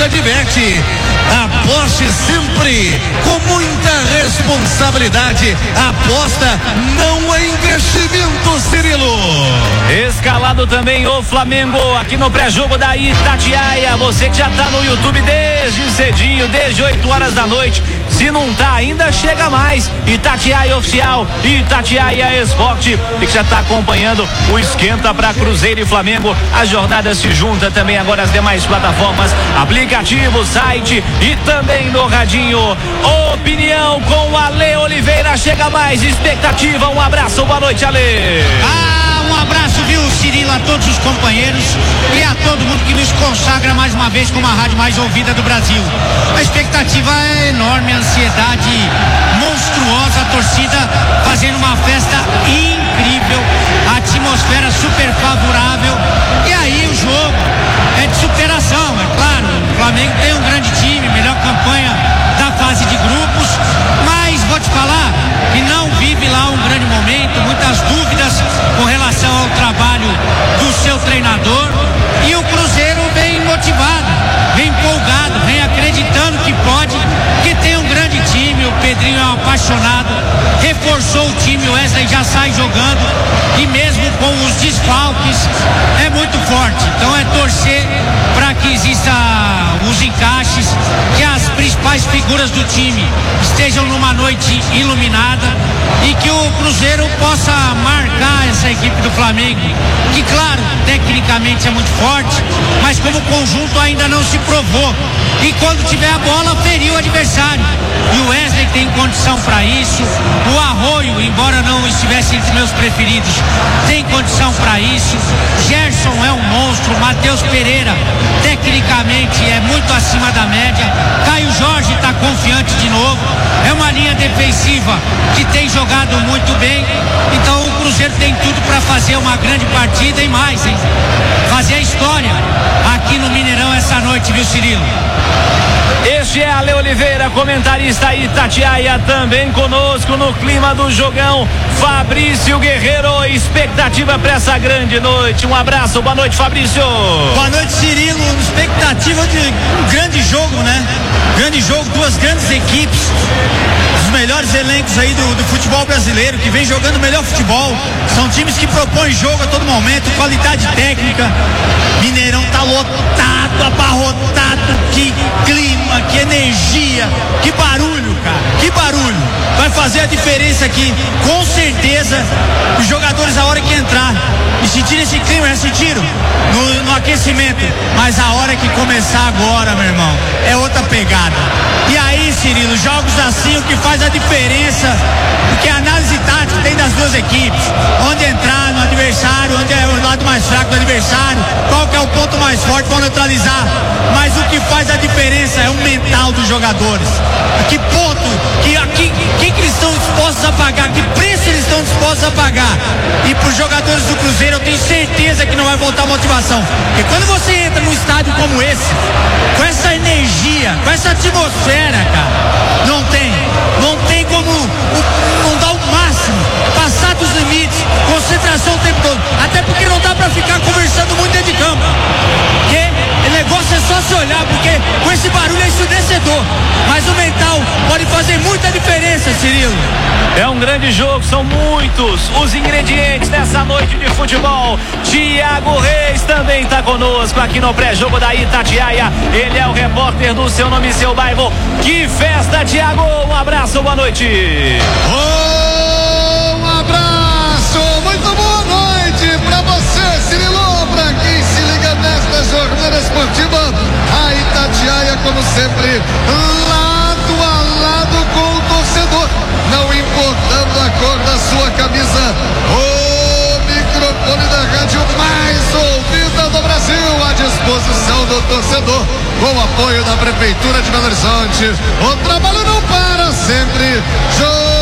adverte: aposte sempre com muita responsabilidade. Aposta não é investimento, Cirilo. Escalado também o Flamengo aqui no pré-jogo da Itatiaia. Você que já tá no YouTube desde cedinho, desde 8 horas da noite. Se não tá ainda, chega mais. Itatiaia Oficial, Itatiaia Esporte. E que já tá acompanhando o esquenta para Cruzeiro e Flamengo. A jornada se junta também agora às demais plataformas, aplicativo, site e também no radinho. Opinião com Ale Oliveira. Chega mais, expectativa. Um abraço, boa noite, Ale. Um abraço, viu, Cirilo, a todos os companheiros e a todo mundo que nos consagra mais uma vez como a rádio mais ouvida do Brasil. A expectativa é enorme, a ansiedade monstruosa, a torcida fazendo uma festa incrível, a atmosfera super favorável. E aí o jogo é de superação, é claro. O Flamengo tem um grande time, melhor campanha da fase de grupos, mas vou te falar que não vive lá um grande momento, muitas dúvidas com relação ao trabalho do seu treinador, e o Cruzeiro vem motivado, vem empolgado, vem acreditando que pode, que tem um grande time. O Pedrinho é um apaixonado, reforçou o time, o Wesley já sai jogando e mesmo com os desfalques é muito forte. Então é torcer para que exista os encaixes, que as principais figuras do time estejam numa noite iluminada e que o Cruzeiro possa marcar essa equipe do Flamengo, que claro, tecnicamente é muito forte, mas como conjunto ainda não se provou, e quando tiver a bola ferir o adversário, e o Wesley tem condição para isso, o Arroio, embora não estivesse entre meus preferidos, tem condição para isso, Gerson é um monstro, Matheus Pereira tecnicamente é muito acima da média, Caio Jorge está confiante de novo, é uma linha defensiva que tem jogado muito bem. Então o Cruzeiro tem tudo para fazer uma grande partida e mais, hein? Fazer a história aqui no Mineirão essa noite, viu, Cirilo? Este é Ale Oliveira, comentarista Itatiaia, também conosco no clima do jogão, Fabrício Guerreiro. Expectativa para essa grande noite. Um abraço, boa noite, Fabrício. Boa noite, Cirilo. Expectativa de um grande jogo, né? Grande jogo, duas grandes equipes, os melhores elencos aí do futebol brasileiro, que vem jogando o melhor futebol. São times que propõem jogo a todo momento, qualidade técnica. Mineirão tá lotado, abarrotado, que clima, que energia, que barulho, cara, que barulho. Vai fazer a diferença aqui, com certeza. Os jogadores, a hora que entrar e sentir esse clima, já sentiram no aquecimento, mas a hora que começar agora, meu irmão, é outra pegada. E aí, Cirilo, jogos assim, o que faz a diferença, porque a análise tática tem das duas equipes, onde entrar no adversário, onde é o lado mais fraco do adversário, qual que é o ponto mais forte para neutralizar, mas o que faz a diferença é o mental dos jogadores. A que ponto, que eles estão dispostos a pagar, que preço eles estão dispostos a pagar. E para os jogadores do Cruzeiro eu tenho certeza que não vai voltar a motivação, porque quando você entra num estádio como esse, com essa energia, com essa atmosfera, cara, não tem como não dar o máximo, passar dos limites, concentração o tempo todo, até porque não dá pra ficar conversando muito dentro de campo, porque o negócio é só se olhar, porque com esse barulho é ensurdecedor, mas o mental pode fazer muita diferença, Cirilo. É um grande jogo, são muitos os ingredientes dessa noite de futebol. Tiago Reis também está conosco aqui no pré-jogo da Itatiaia. Ele é o repórter do Seu Nome e Seu Bairro. Que festa, Tiago! Um abraço, boa noite. Um abraço, muito boa noite pra você, Cirilo, pra quem se liga nesta jornada esportiva. A Itatiaia, como sempre, lado a lado com o torcedor, não importando a cor da sua camisa. O microfone da rádio mais ouvida do Brasil, à disposição do torcedor, com o apoio da Prefeitura de Belo Horizonte. O trabalho não para, sempre.